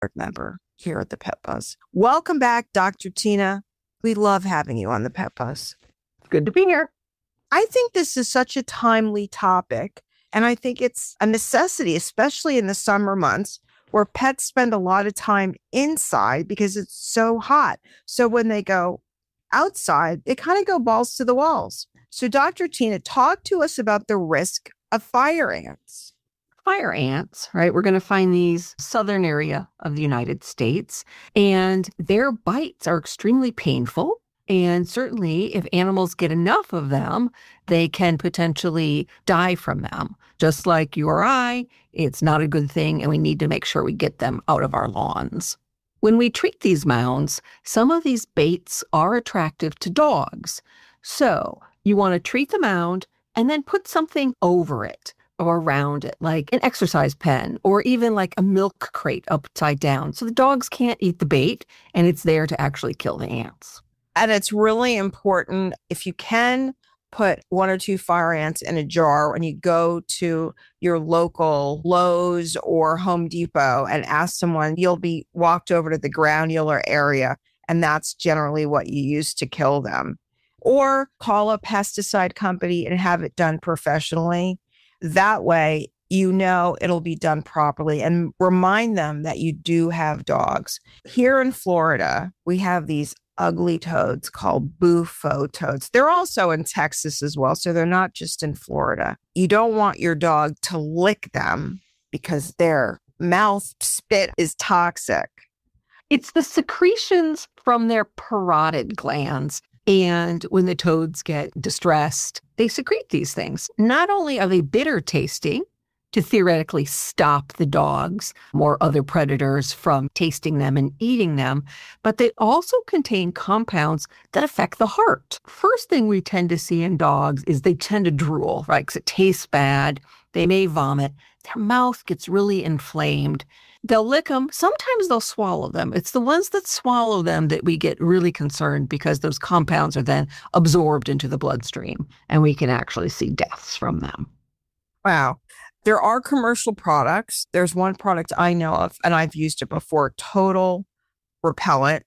member here at the Pet Buzz. Welcome back, Dr. Tina. We love having you on the Pet Buzz. Good to be here. I think this is such a timely topic, and I think it's a necessity, especially in the summer months where pets spend a lot of time inside because it's so hot. So when they go outside, they kind of go balls to the walls. So Dr. Tina, talk to us about the risk of fire ants. Fire ants, right? We're going to find these southern area of the United States, and their bites are extremely painful. And certainly if animals get enough of them, they can potentially die from them. Just like you or I, it's not a good thing, and we need to make sure we get them out of our lawns. When we treat these mounds, some of these baits are attractive to dogs. So you want to treat the mound and then put something over it or around it, like an exercise pen or even like a milk crate upside down. So the dogs can't eat the bait, and it's there to actually kill the ants. And it's really important, if you can, put 1 or 2 fire ants in a jar when you go to your local Lowe's or Home Depot and ask someone, you'll be walked over to the granular area, and that's generally what you use to kill them. Or call a pesticide company and have it done professionally. That way, you know it'll be done properly, and remind them that you do have dogs. Here in Florida, we have these ugly toads called bufo toads. They're also in Texas as well, so they're not just in Florida. You don't want your dog to lick them because their mouth spit is toxic. It's the secretions from their parotid glands. And when the toads get distressed, they secrete these things. Not only are they bitter tasting to theoretically stop the dogs or other predators from tasting them and eating them, but they also contain compounds that affect the heart. First thing we tend to see in dogs is they tend to drool, right? Because it tastes bad. They may vomit. Their mouth gets really inflamed. They'll lick them. Sometimes they'll swallow them. It's the ones that swallow them that we get really concerned, because those compounds are then absorbed into the bloodstream, and we can actually see deaths from them. Wow. There are commercial products. There's one product I know of, and I've used it before, Total Repellent,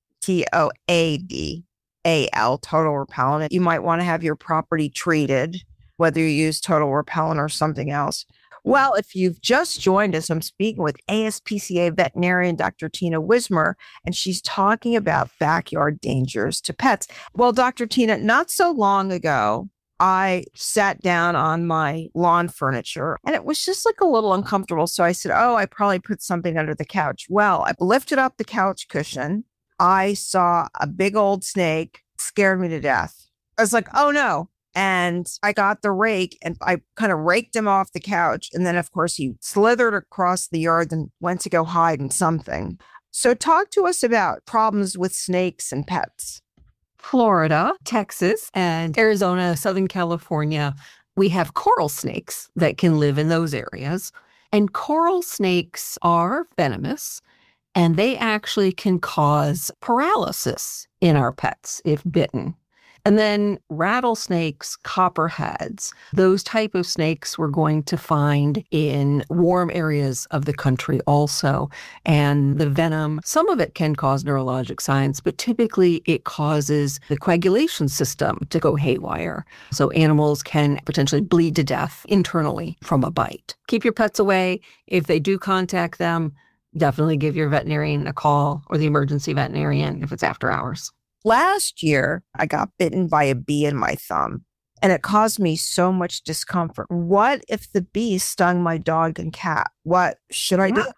TOADAL, Total Repellent. You might want to have your property treated, whether you use Total Repellent or something else. Well, if you've just joined us, I'm speaking with ASPCA veterinarian Dr. Tina Wismer, and she's talking about backyard dangers to pets. Well, Dr. Tina, not so long ago, I sat down on my lawn furniture and it was just like a little uncomfortable. So I said, I probably put something under the couch. Well, I lifted up the couch cushion. I saw a big old snake, scared me to death. I was like, oh no. And I got the rake and I kind of raked him off the couch. And then, of course, he slithered across the yard and went to go hide in something. So talk to us about problems with snakes and pets. Florida, Texas, and Arizona, Southern California, we have coral snakes that can live in those areas. And coral snakes are venomous, and they actually can cause paralysis in our pets if bitten. And then rattlesnakes, copperheads, those type of snakes we're going to find in warm areas of the country also. And the venom, some of it can cause neurologic signs, but typically it causes the coagulation system to go haywire. So animals can potentially bleed to death internally from a bite. Keep your pets away. If they do contact them, definitely give your veterinarian a call, or the emergency veterinarian if it's after hours. Last year, I got bitten by a bee in my thumb, and it caused me so much discomfort. What if the bee stung my dog and cat? What should I do?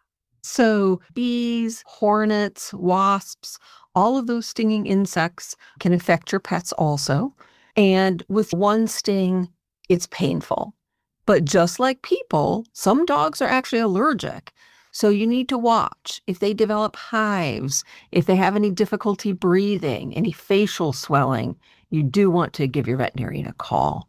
So bees, hornets, wasps, all of those stinging insects can affect your pets also. And with one sting, it's painful. But just like people, some dogs are actually allergic. So you need to watch if they develop hives, if they have any difficulty breathing, any facial swelling. You do want to give your veterinarian a call.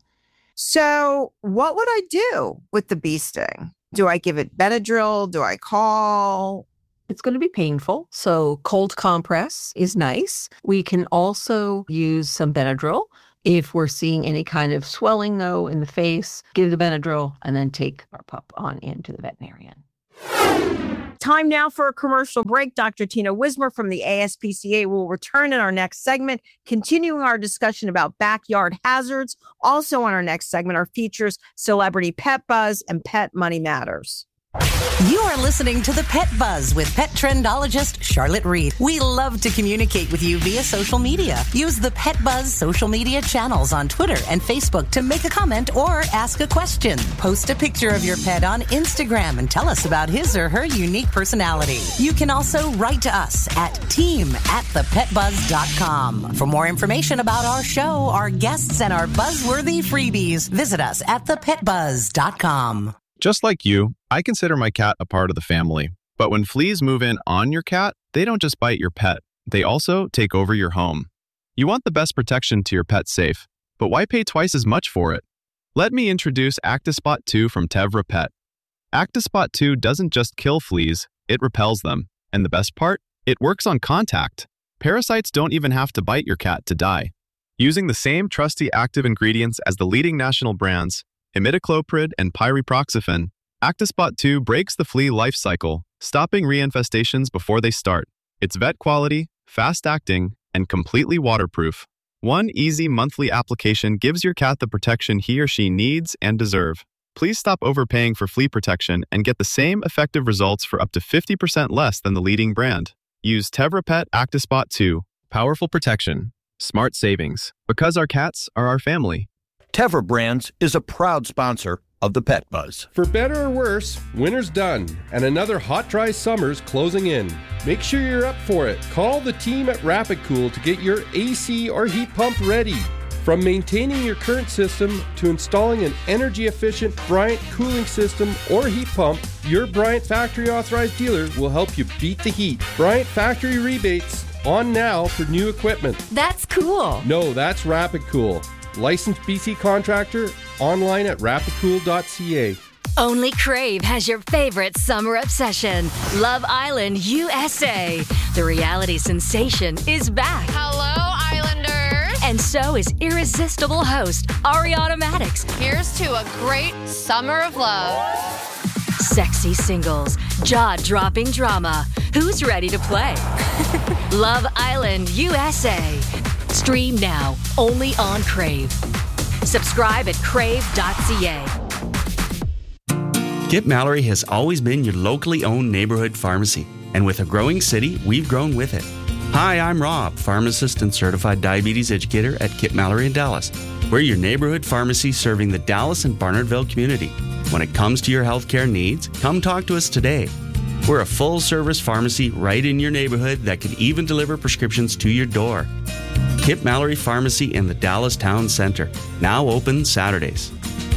So what would I do with the bee sting? Do I give it Benadryl? Do I call? It's going to be painful. So cold compress is nice. We can also use some Benadryl. If we're seeing any kind of swelling, though, in the face, give the Benadryl and then take our pup on into the veterinarian. Time now for a commercial break. Dr. Tina Wismer from the ASPCA will return in our next segment, continuing our discussion about backyard hazards. Also on our next segment are features Celebrity Pet Buzz and Pet Money Matters. You are listening to The Pet Buzz with pet trendologist Charlotte Reed. We love to communicate with you via social media. Use the Pet Buzz social media channels on Twitter and Facebook to make a comment or ask a question. Post a picture of your pet on Instagram and tell us about his or her unique personality. You can also write to us at team@thepetbuzz.com. For more information about our show, our guests, and our buzzworthy freebies, visit us at thepetbuzz.com. Just like you, I consider my cat a part of the family. But when fleas move in on your cat, they don't just bite your pet. They also take over your home. You want the best protection to your pet's safe, but why pay twice as much for it? Let me introduce Actispot 2 from Tevra Pet. Actispot 2 doesn't just kill fleas, it repels them. And the best part? It works on contact. Parasites don't even have to bite your cat to die. Using the same trusty active ingredients as the leading national brands, imidacloprid and pyriproxyfen, Actispot 2 breaks the flea life cycle, stopping reinfestations before they start. It's vet quality, fast-acting, and completely waterproof. One easy monthly application gives your cat the protection he or she needs and deserve. Please stop overpaying for flea protection and get the same effective results for up to 50% less than the leading brand. Use Tevra Pet Actispot 2. Powerful protection. Smart savings. Because our cats are our family. Tevra Brands is a proud sponsor of the Pet Buzz. For better or worse, winter's done, and another hot, dry summer's closing in. Make sure you're up for it. Call the team at Rapid Cool to get your AC or heat pump ready. From maintaining your current system to installing an energy-efficient Bryant cooling system or heat pump, your Bryant Factory Authorized dealer will help you beat the heat. Bryant Factory rebates on now for new equipment. That's cool. No, that's Rapid Cool. Licensed BC contractor, online at rapidcool.ca. Only Crave has your favorite summer obsession, Love Island USA. The reality sensation is back. Hello, Islanders. And so is irresistible host Ariana Maddox. Here's to a great summer of love. Sexy singles, jaw-dropping drama. Who's ready to play? Love Island USA. Stream now, only on Crave. Subscribe at crave.ca. Kip Mallory has always been your locally owned neighborhood pharmacy. And with a growing city, we've grown with it. Hi, I'm Rob, pharmacist and certified diabetes educator at Kip Mallory in Dallas. We're your neighborhood pharmacy serving the Dallas and Barnardville community. When it comes to your healthcare needs, come talk to us today. We're a full-service pharmacy right in your neighborhood that can even deliver prescriptions to your door. Kip Mallory Pharmacy in the Dallas Town Center, now open Saturdays.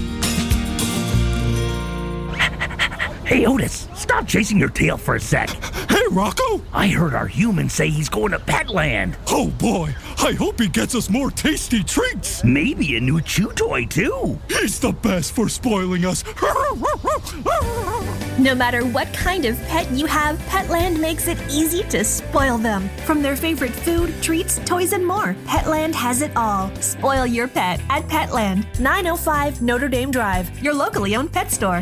Hey, Otis, stop chasing your tail for a sec. Hey, Rocco! I heard our human say he's going to Petland. Oh, boy. I hope he gets us more tasty treats. Maybe a new chew toy, too. He's the best for spoiling us. No matter what kind of pet you have, Petland makes it easy to spoil them. From their favorite food, treats, toys, and more, Petland has it all. Spoil your pet at Petland, 905 Notre Dame Drive, your locally owned pet store.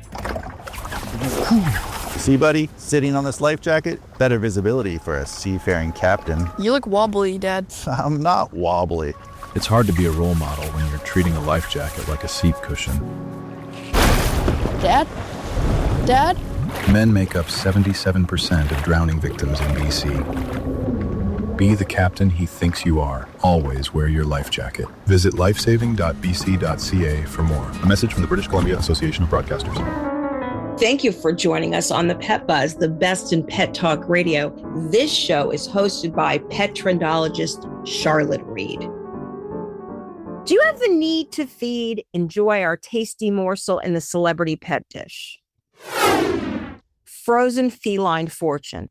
See, buddy, sitting on this life jacket? Better visibility for a seafaring captain. You look wobbly, Dad. I'm not wobbly. It's hard to be a role model when you're treating a life jacket like a seat cushion. Dad? Dad? Men make up 77% of drowning victims in BC. Be the captain he thinks you are. Always wear your life jacket. Visit lifesaving.bc.ca for more. A message from the British Columbia Association of Broadcasters. Thank you for joining us on the Pet Buzz, the best in pet talk radio. This show is hosted by pet trendologist Charlotte Reed. Do you have the need to feed? Enjoy our tasty morsel in the celebrity pet dish. Frozen feline fortune.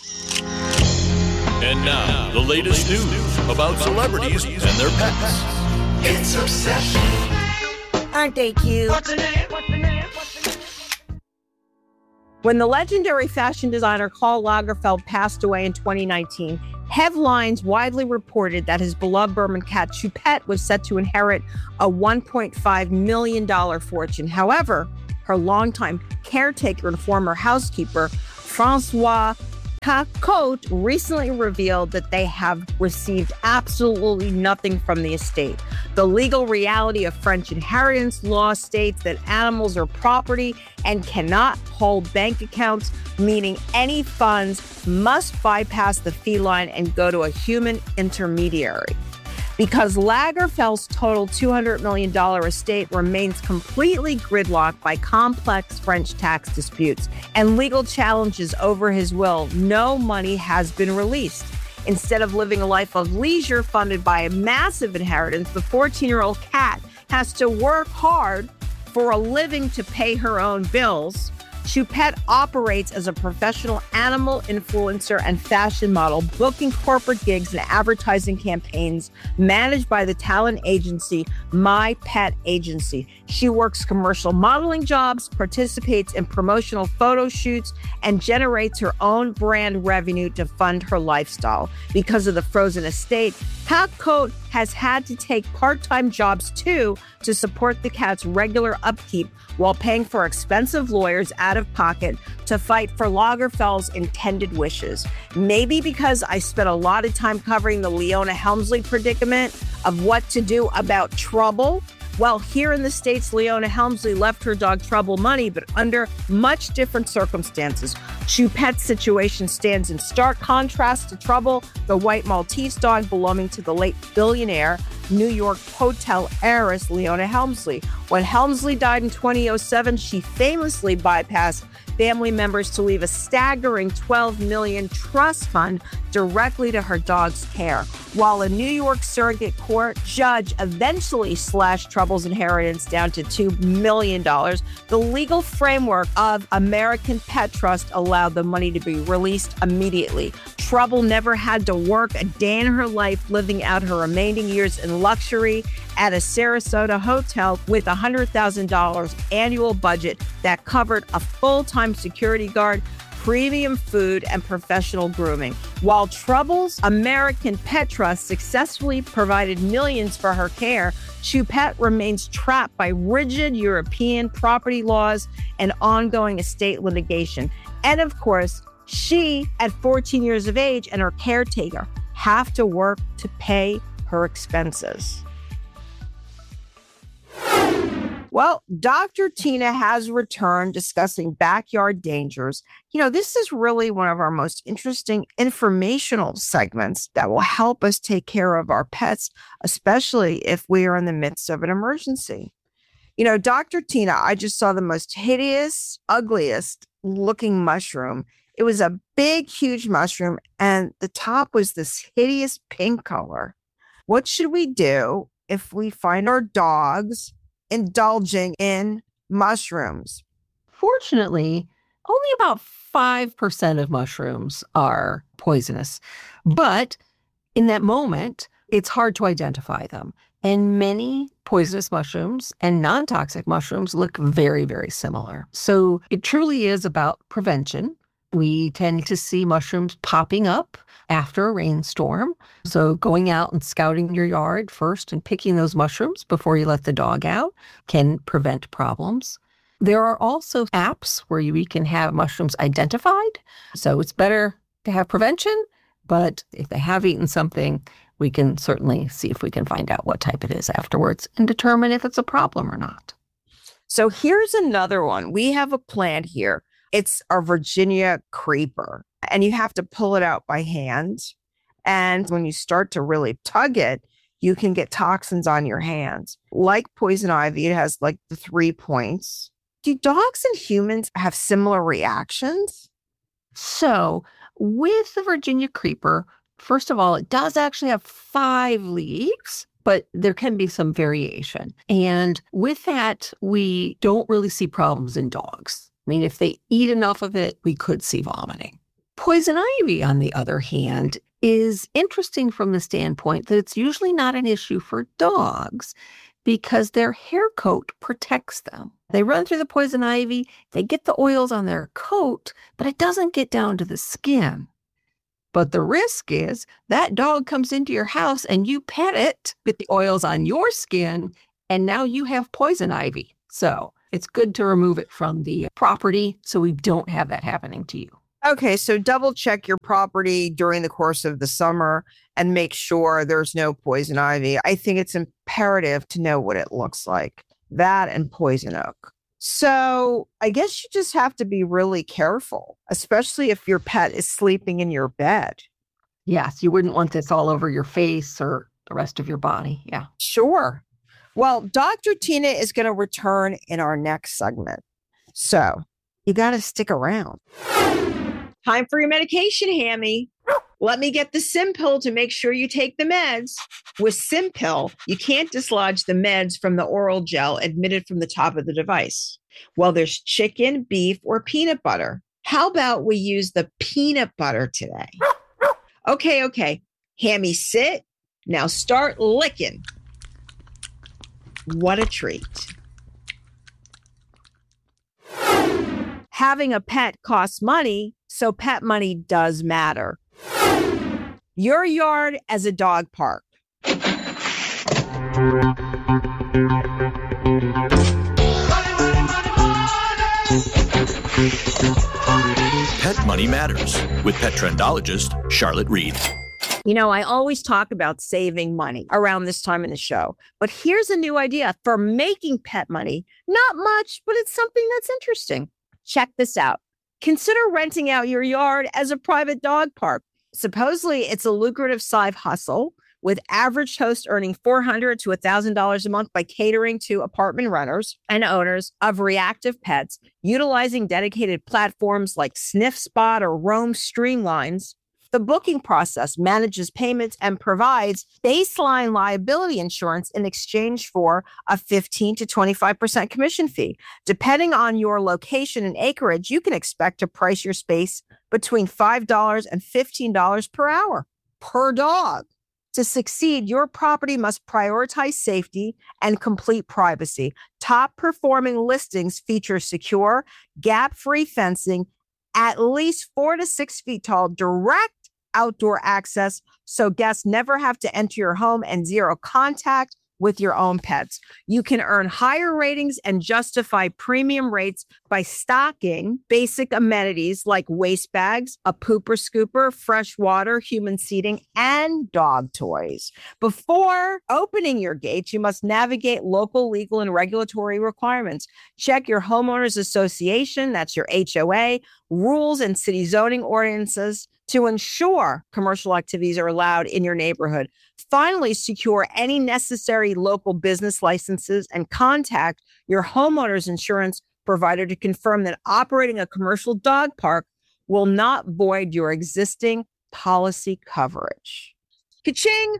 And now, the latest news about celebrities and their pets. It's Obsession. Aren't they cute? What's the name? When the legendary fashion designer Karl Lagerfeld passed away in 2019, headlines widely reported that his beloved Berman cat Choupette was set to inherit a $1.5 million fortune. However, her longtime caretaker and former housekeeper Francois Cacote recently revealed that they have received absolutely nothing from the estate. The legal reality of French inheritance law states that animals are property and cannot hold bank accounts, meaning any funds must bypass the feline and go to a human intermediary. Because Lagerfeld's total $200 million estate remains completely gridlocked by complex French tax disputes and legal challenges over his will, no money has been released. Instead of living a life of leisure funded by a massive inheritance, the 14-year-old cat has to work hard for a living to pay her own bills. Choupette operates as a professional animal influencer and fashion model, booking corporate gigs and advertising campaigns managed by the talent agency My Pet Agency. She works commercial modeling jobs, participates in promotional photo shoots, and generates her own brand revenue to fund her lifestyle. Because of the frozen estate, Cacote has had to take part-time jobs too to support the cat's regular upkeep while paying for expensive lawyers out of pocket to fight for Lagerfeld's intended wishes. Maybe because I spent a lot of time covering the Leona Helmsley predicament of what to do about Trouble. Well, here in the States, Leona Helmsley left her dog Trouble money, but under much different circumstances. Choupette's situation stands in stark contrast to Trouble, the white Maltese dog belonging to the late billionaire New York hotel heiress Leona Helmsley. When Helmsley died in 2007, she famously bypassed family members to leave a staggering $12 million trust fund directly to her dog's care. While a New York surrogate court judge eventually slashed Trouble's inheritance down to $2 million, the legal framework of American Pet Trust allowed the money to be released immediately. Trouble never had to work a day in her life, living out her remaining years in luxury at a Sarasota hotel with a $100,000 annual budget that covered a full-time security guard, premium food, and professional grooming. While Trouble's American Pet Trust successfully provided millions for her care, Choupette remains trapped by rigid European property laws and ongoing estate litigation. And of course, she, at 14 years of age, and her caretaker have to work to pay her expenses. Well, Dr. Tina has returned discussing backyard dangers. You know, this is really one of our most interesting informational segments that will help us take care of our pets, especially if we are in the midst of an emergency. You know, Dr. Tina, I just saw the most hideous, ugliest looking mushroom. It was a big, huge mushroom, and the top was this hideous pink color. What should we do if we find our dogs indulging in mushrooms? Fortunately, only about 5% of mushrooms are poisonous. But in that moment, it's hard to identify them. And many poisonous mushrooms and non-toxic mushrooms look very, very similar. So it truly is about prevention. We tend to see mushrooms popping up after a rainstorm. So going out and scouting your yard first and picking those mushrooms before you let the dog out can prevent problems. There are also apps where we can have mushrooms identified. So it's better to have prevention, but if they have eaten something, we can certainly see if we can find out what type it is afterwards and determine if it's a problem or not. So here's another one. We have a plant here. It's a Virginia creeper, and you have to pull it out by hand. And when you start to really tug it, you can get toxins on your hands. Like poison ivy, it has like the 3 points. Do dogs and humans have similar reactions? So with the Virginia creeper, first of all, it does actually have 5 leaves, but there can be some variation. And with that, we don't really see problems in dogs. I mean, if they eat enough of it, we could see vomiting. Poison ivy, on the other hand, is interesting from the standpoint that it's usually not an issue for dogs because their hair coat protects them. They run through the poison ivy, they get the oils on their coat, but it doesn't get down to the skin. But the risk is that dog comes into your house and you pet it, get the oils on your skin, and now you have poison ivy. So it's good to remove it from the property so we don't have that happening to you. Okay, so double check your property during the course of the summer and make sure there's no poison ivy. I think it's imperative to know what it looks like. That and poison oak. So I guess you just have to be really careful, especially if your pet is sleeping in your bed. Yes, you wouldn't want this all over your face or the rest of your body. Yeah. Sure. Well, Dr. Tina is going to return in our next segment. So you got to stick around. Time for your medication, Hammy. Let me get the Simpill to make sure you take the meds. With Simpill, you can't dislodge the meds from the oral gel admitted from the top of the device. Well, there's chicken, beef, or peanut butter. How about we use the peanut butter today? Okay. Hammy, sit. Now start licking. What a treat. Having a pet costs money, so pet money does matter. Your yard as a dog park. Pet Money Matters with pet trendologist Charlotte Reed. You know, I always talk about saving money around this time in the show, but here's a new idea for making pet money. Not much, but it's something that's interesting. Check this out. Consider renting out your yard as a private dog park. Supposedly, it's a lucrative side hustle, with average hosts earning $400 to $1,000 a month by catering to apartment renters and owners of reactive pets, utilizing dedicated platforms like Sniff Spot or Roam Streamlines. The booking process manages payments and provides baseline liability insurance in exchange for a 15 to 25% commission fee. Depending on your location and acreage, you can expect to price your space between $5 and $15 per hour per dog. To succeed, your property must prioritize safety and complete privacy. Top performing listings feature secure, gap-free fencing, at least 4 to 6 feet tall, direct outdoor access, so guests never have to enter your home, and zero contact with your own pets. You can earn higher ratings and justify premium rates by stocking basic amenities like waste bags, a pooper scooper, fresh water, human seating, and dog toys. Before opening your gates, you must navigate local legal and regulatory requirements. Check your homeowners association, that's your HOA, rules and city zoning ordinances to ensure commercial activities are allowed in your neighborhood. Finally, secure any necessary local business licenses and contact your homeowner's insurance provider to confirm that operating a commercial dog park will not void your existing policy coverage. Ka-ching!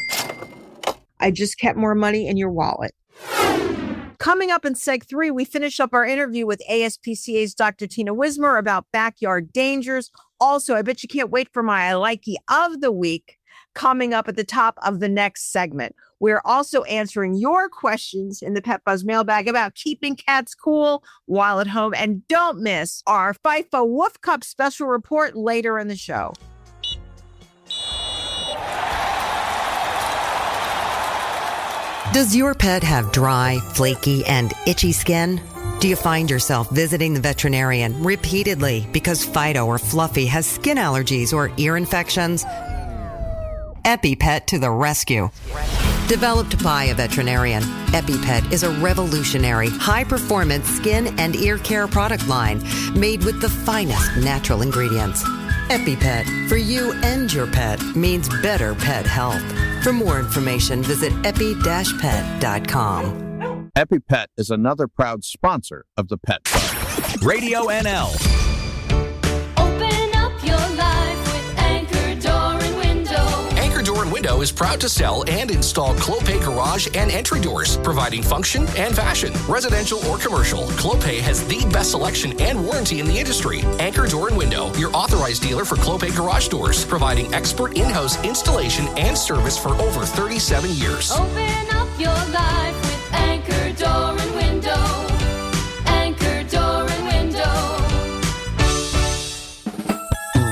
I just kept more money in your wallet. Coming up in Seg 3, we finish up our interview with ASPCA's Dr. Tina Wismer about backyard dangers. Also, I bet you can't wait for my I Likey of the week coming up at the top of the next segment. We're also answering your questions in the Pet Buzz mailbag about keeping cats cool while at home. And don't miss our FIFA Wolf Cup special report later in the show. Does your pet have dry, flaky, and itchy skin? Do you find yourself visiting the veterinarian repeatedly because Fido or Fluffy has skin allergies or ear infections? EpiPet to the rescue. Developed by a veterinarian, EpiPet is a revolutionary, high-performance skin and ear care product line made with the finest natural ingredients. EpiPet, for you and your pet, means better pet health. For more information, visit epi-pet.com. EpiPet is another proud sponsor of the Pet Buzz. Radio NL. Open up your life with Anchor Door and Window. Anchor Door and Window is proud to sell and install Clopay garage and entry doors, providing function and fashion. Residential or commercial, Clopay has the best selection and warranty in the industry. Anchor Door and Window, your authorized dealer for Clopay garage doors, providing expert in-house installation and service for over 37 years. Open up your life with Anchor Door and Window. Anchor Door and Window.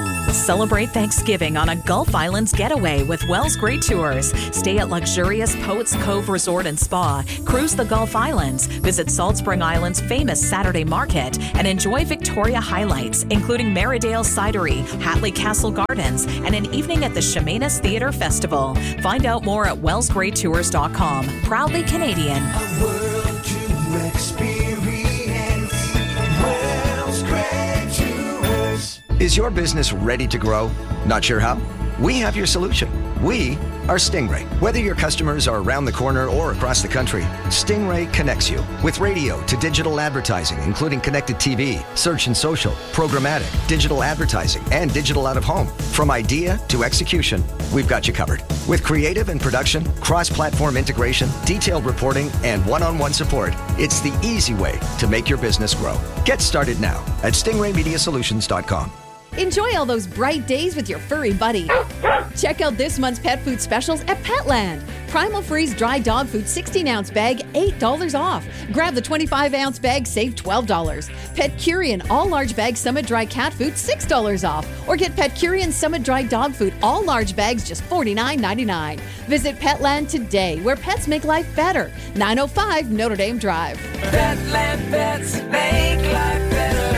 Celebrate Thanksgiving on a Gulf Islands getaway with Wells Great Tours. Stay at luxurious Poets Cove Resort and Spa, cruise the Gulf Islands, visit Salt Spring Island's famous Saturday Market, and enjoy Victoria highlights, including Merridale Cidery, Hatley Castle Gardens, and an evening at the Chemainus Theatre Festival. Find out more at wellsgreattours.com. Proudly Canadian. A world to experience. Wells Great Tours. Is your business ready to grow? Not sure how? We have your solution. We are Stingray. Whether your customers are around the corner or across the country, Stingray connects you with radio to digital advertising, including connected TV, search and social, programmatic, digital advertising, and digital out-of-home. From idea to execution, we've got you covered. With creative and production, cross-platform integration, detailed reporting, and one-on-one support, it's the easy way to make your business grow. Get started now at stingraymediasolutions.com. Enjoy all those bright days with your furry buddy. Check out this month's pet food specials at Petland. Primal Freeze dry dog food 16-ounce bag, $8 off. Grab the 25-ounce bag, save $12. Pet Curian all large bag Summit dry cat food, $6 off. Or get Pet Curian Summit dry dog food all large bags, just $49.99. Visit Petland today, where pets make life better. 905 Notre Dame Drive. Petland pets make life better.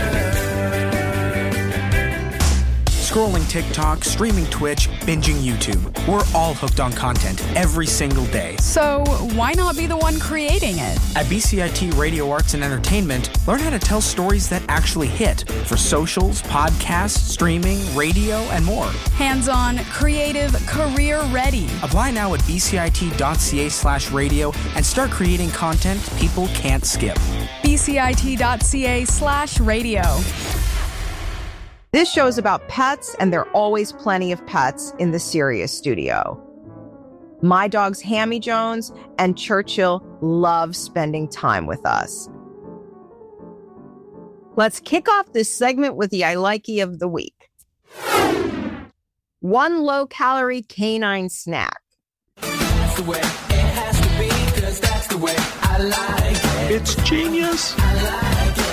Scrolling TikTok, streaming Twitch, binging YouTube. We're all hooked on content every single day. So why not be the one creating it? At BCIT Radio Arts and Entertainment, learn how to tell stories that actually hit for socials, podcasts, streaming, radio, and more. Hands-on, creative, career-ready. Apply now at bcit.ca/radio and start creating content people can't skip. bcit.ca/radio. This show is about pets, and there are always plenty of pets in the Sirius studio. My dogs Hammy Jones and Churchill love spending time with us. Let's kick off this segment with the I Likey of the week. One low-calorie canine snack. That's the way it has to be, 'cause that's the way I like it. It's genius. I like it.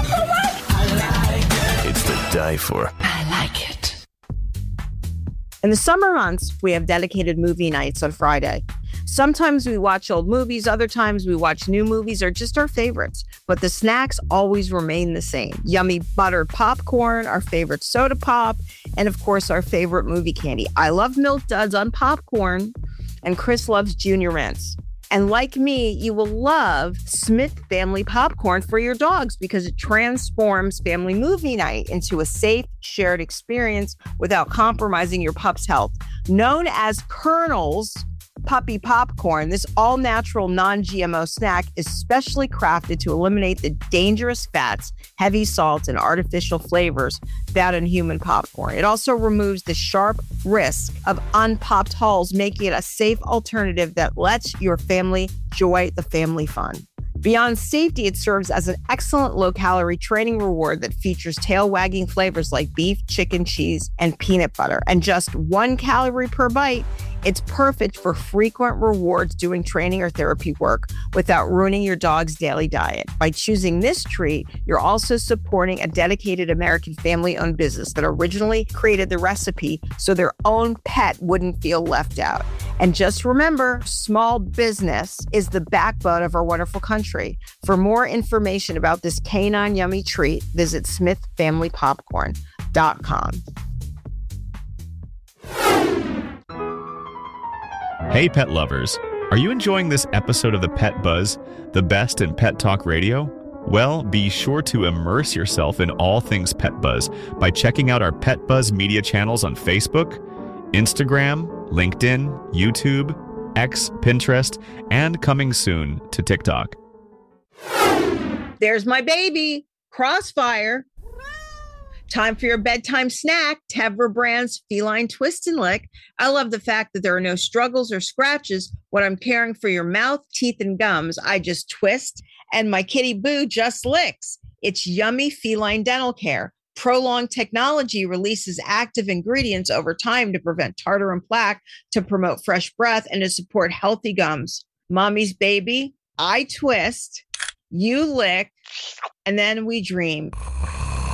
It's to die for. I like it. In the summer months, we have dedicated movie nights on Friday. Sometimes we watch old movies, other times we watch new movies or just our favorites. But the snacks always remain the same. Yummy buttered popcorn, our favorite soda pop, and of course our favorite movie candy. I love Milk Duds on popcorn, and Chris loves Junior Mints. And like me, you will love Smith Family Popcorn for your dogs because it transforms family movie night into a safe, shared experience without compromising your pup's health. Known as Colonel's Puppy Popcorn, this all-natural, non-GMO snack is specially crafted to eliminate the dangerous fats, heavy salts, and artificial flavors found in human popcorn. It also removes the sharp risk of unpopped hulls, making it a safe alternative that lets your family enjoy the family fun. Beyond safety, it serves as an excellent low-calorie training reward that features tail-wagging flavors like beef, chicken, cheese, and peanut butter. And just 1 calorie per bite, it's perfect for frequent rewards doing training or therapy work without ruining your dog's daily diet. By choosing this treat, you're also supporting a dedicated American family-owned business that originally created the recipe so their own pet wouldn't feel left out. And just remember, small business is the backbone of our wonderful country. For more information about this canine yummy treat, visit smithfamilypopcorn.com. Hey, pet lovers. Are you enjoying this episode of the Pet Buzz, the best in pet talk radio? Well, be sure to immerse yourself in all things Pet Buzz by checking out our Pet Buzz media channels on Facebook, Instagram, LinkedIn, YouTube, X, Pinterest, and coming soon to TikTok. There's my baby, Crossfire. Time for your bedtime snack, Tevra Brand's Feline Twist and Lick. I love the fact that there are no struggles or scratches when I'm caring for your mouth, teeth, and gums. I just twist, and my kitty Boo just licks. It's yummy feline dental care. Prolonged technology releases active ingredients over time to prevent tartar and plaque, to promote fresh breath, and to support healthy gums. Mommy's baby, I twist, you lick, and then we dream.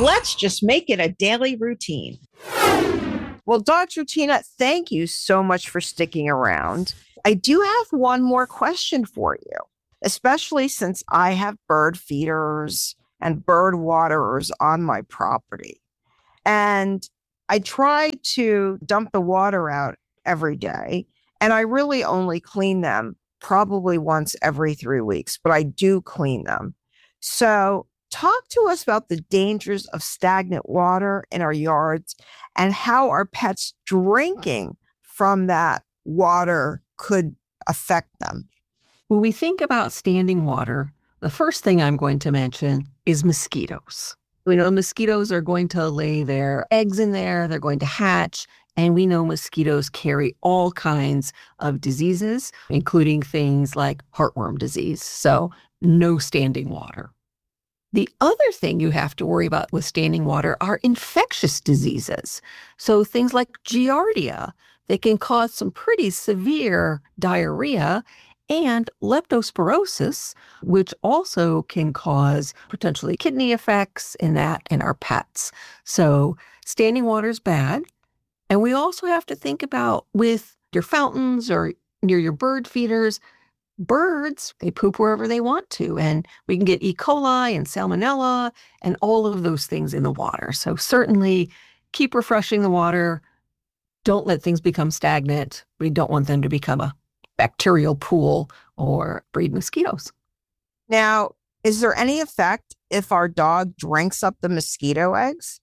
Let's just make it a daily routine. Well, Dr. Tina, thank you so much for sticking around. I do have one more question for you, especially since I have bird feeders and bird waterers on my property. And I try to dump the water out every day, and I really only clean them probably once every 3 weeks, but I do clean them. So talk to us about the dangers of stagnant water in our yards and how our pets drinking from that water could affect them. When we think about standing water, the first thing I'm going to mention is mosquitoes. We know mosquitoes are going to lay their eggs in there, they're going to hatch, and we know mosquitoes carry all kinds of diseases, including things like heartworm disease. So no standing water. The other thing you have to worry about with standing water are infectious diseases. So things like Giardia, they can cause some pretty severe diarrhea, and leptospirosis, which also can cause potentially kidney effects in our pets. So standing water is bad. And we also have to think about with your fountains or near your bird feeders, birds, they poop wherever they want to, and we can get E. coli and salmonella and all of those things in the water. So certainly keep refreshing the water. Don't let things become stagnant. We don't want them to become a bacterial pool or breed mosquitoes. Now, is there any effect if our dog drinks up the mosquito eggs?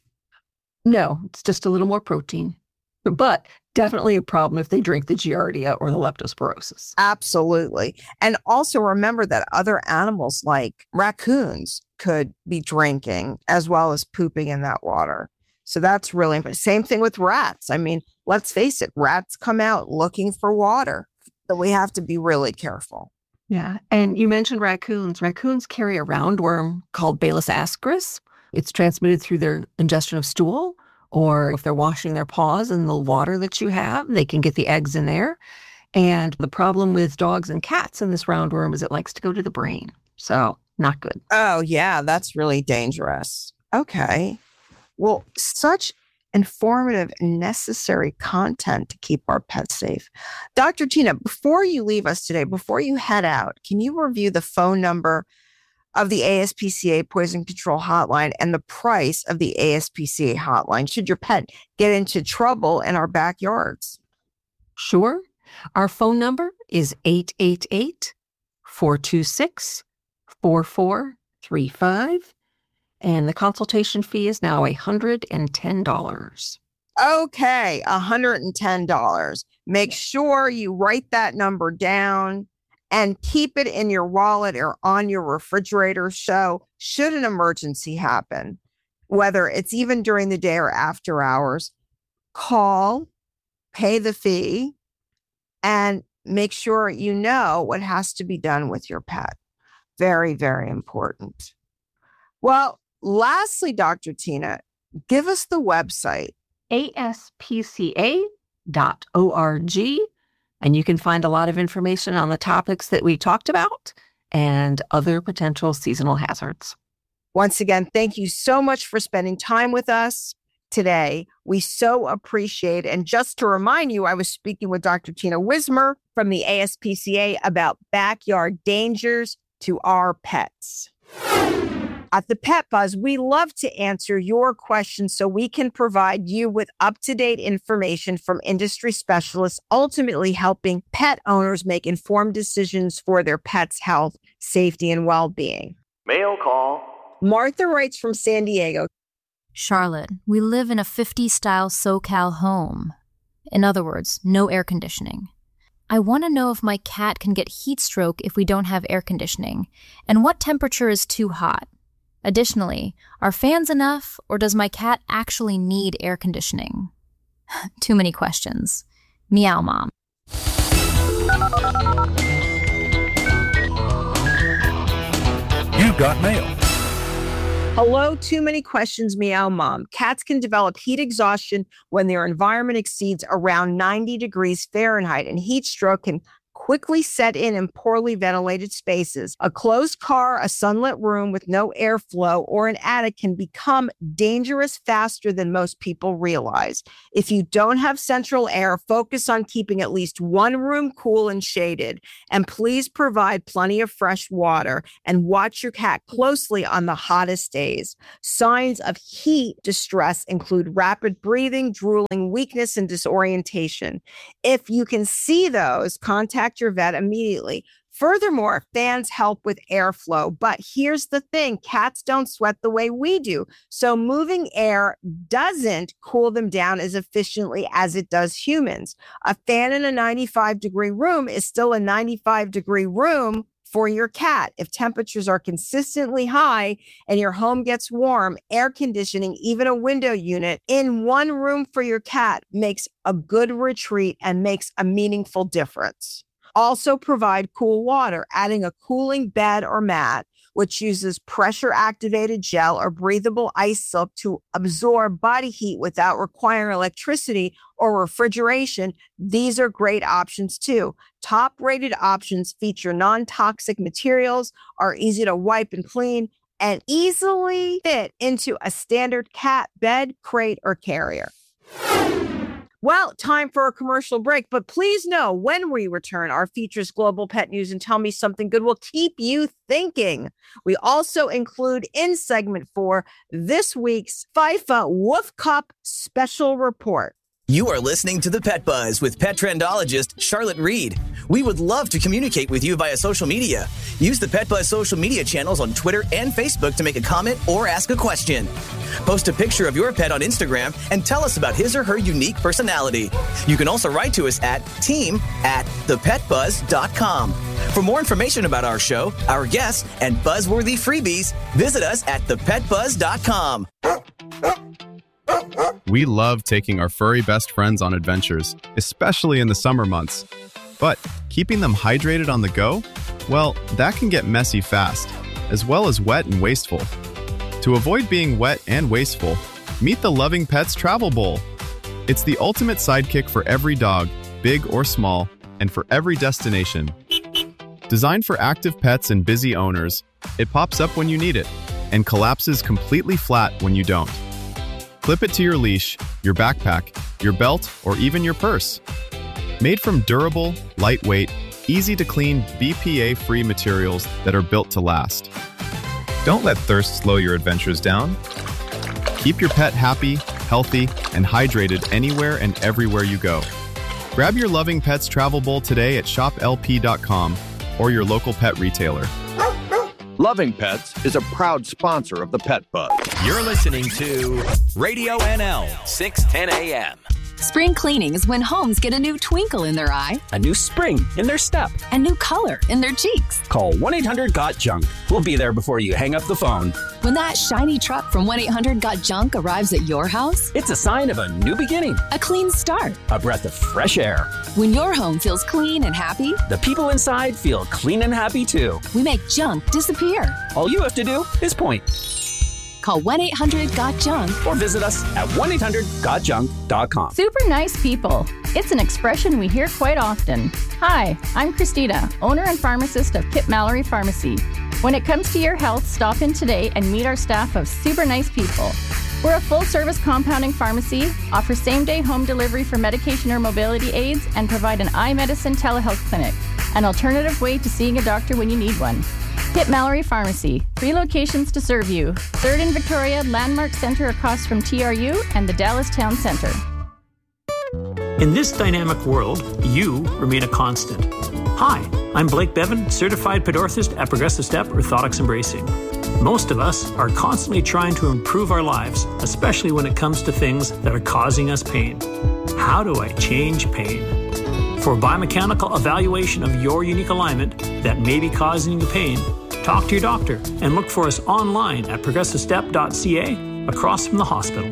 No, it's just a little more protein, but definitely a problem if they drink the Giardia or the leptospirosis. Absolutely. And also remember that other animals like raccoons could be drinking as well as pooping in that water. So that's really important. Same thing with rats. I mean, let's face it, rats come out looking for water. So we have to be really careful. Yeah. And you mentioned raccoons. Raccoons carry a roundworm called Balis ascaris. It's transmitted through their ingestion of stool, or if they're washing their paws in the water that you have, they can get the eggs in there. And the problem with dogs and cats in this roundworm is it likes to go to the brain. So not good. Oh, yeah, that's really dangerous. Okay. Well, such informative and necessary content to keep our pets safe. Dr. Tina, before you leave us today, before you head out, can you review the phone number of the ASPCA Poison Control Hotline and the price of the ASPCA hotline should your pet get into trouble in our backyards? Sure. Our phone number is 888-426-4435. And the consultation fee is now $110. Okay, $110. Make sure you write that number down and keep it in your wallet or on your refrigerator. So should an emergency happen, whether it's even during the day or after hours, call, pay the fee, and make sure you know what has to be done with your pet. Very, very important. Well, lastly, Dr. Tina, give us the website. ASPCA.org. And you can find a lot of information on the topics that we talked about and other potential seasonal hazards. Once again, thank you so much for spending time with us today. We so appreciate it. And just to remind you, I was speaking with Dr. Tina Wismer from the ASPCA about backyard dangers to our pets. At the Pet Buzz, we love to answer your questions so we can provide you with up-to-date information from industry specialists, ultimately helping pet owners make informed decisions for their pets' health, safety, and well-being. Mail call. Martha writes from San Diego. Charlotte, we live in a 50s-style SoCal home. In other words, no air conditioning. I want to know if my cat can get heat stroke if we don't have air conditioning, and what temperature is too hot. Additionally, are fans enough, or does my cat actually need air conditioning? Too many questions. Meow Mom. You got mail. Hello, too many questions, Meow Mom. Cats can develop heat exhaustion when their environment exceeds around 90 degrees Fahrenheit, and heat stroke can quickly set in poorly ventilated spaces. A closed car, a sunlit room with no airflow, or an attic can become dangerous faster than most people realize. If you don't have central air, focus on keeping at least one room cool and shaded. And please provide plenty of fresh water and watch your cat closely on the hottest days. Signs of heat distress include rapid breathing, drooling, weakness, and disorientation. If you can see those, contact your vet immediately. Furthermore, fans help with airflow, but here's the thing, cats don't sweat the way we do. So moving air doesn't cool them down as efficiently as it does humans. A fan in a 95-degree room is still a 95-degree room for your cat. If temperatures are consistently high and your home gets warm, air conditioning, even a window unit in one room for your cat makes a good retreat and makes a meaningful difference. Also provide cool water, adding a cooling bed or mat, which uses pressure-activated gel or breathable ice silk to absorb body heat without requiring electricity or refrigeration. These are great options too. Top-rated options feature non-toxic materials, are easy to wipe and clean, and easily fit into a standard cat bed, crate, or carrier. Well, time for a commercial break, but please know when we return, our features global pet news and tell me something good will keep you thinking. We also include in segment 4 this week's FIFA Wolf Cup special report. You are listening to The Pet Buzz with pet trendologist Charlotte Reed. We would love to communicate with you via social media. Use the Pet Buzz social media channels on Twitter and Facebook to make a comment or ask a question. Post a picture of your pet on Instagram and tell us about his or her unique personality. You can also write to us at team@thepetbuzz.com. For more information about our show, our guests, and buzzworthy freebies, visit us at thepetbuzz.com. We love taking our furry best friends on adventures, especially in the summer months. But keeping them hydrated on the go? Well, that can get messy fast, as well as wet and wasteful. To avoid being wet and wasteful, meet the Loving Pets Travel Bowl. It's the ultimate sidekick for every dog, big or small, and for every destination. Designed for active pets and busy owners, it pops up when you need it and collapses completely flat when you don't. Clip it to your leash, your backpack, your belt, or even your purse. Made from durable, lightweight, easy-to-clean, BPA-free materials that are built to last. Don't let thirst slow your adventures down. Keep your pet happy, healthy, and hydrated anywhere and everywhere you go. Grab your Loving Pets Travel Bowl today at shoplp.com or your local pet retailer. Loving Pets is a proud sponsor of the Pet Buzz. You're listening to Radio NL, 610 AM. Spring cleaning is when homes get a new twinkle in their eye, a new spring in their step, a new color in their cheeks. Call 1-800-GOT-JUNK. We'll be there before you hang up the phone. When that shiny truck from 1-800-GOT-JUNK arrives at your house, it's a sign of a new beginning, a clean start, a breath of fresh air. When your home feels clean and happy, the people inside feel clean and happy too. We make junk disappear. All you have to do is point. Call 1-800-GOT-JUNK or visit us at 1-800-GOT-JUNK.com. Super nice people. It's an expression we hear quite often. Hi, I'm Christina, owner and pharmacist of Pip Mallory Pharmacy. When it comes to your health, stop in today and meet our staff of super nice people. We're a full-service compounding pharmacy, offer same-day home delivery for medication or mobility aids, and provide an eye medicine telehealth clinic, an alternative way to seeing a doctor when you need one. Pip Mallory Pharmacy, 3 locations to serve you. 3rd in Victoria, Landmark Center across from TRU, and the Dallas Town Center. In this dynamic world, you remain a constant. Hi, I'm Blake Bevan, certified pet orthopedist at Progressive Step Orthotics and Bracing. Most of us are constantly trying to improve our lives, especially when it comes to things that are causing us pain. How do I change pain? For a biomechanical evaluation of your unique alignment that may be causing you pain, talk to your doctor and look for us online at progressivestep.ca across from the hospital.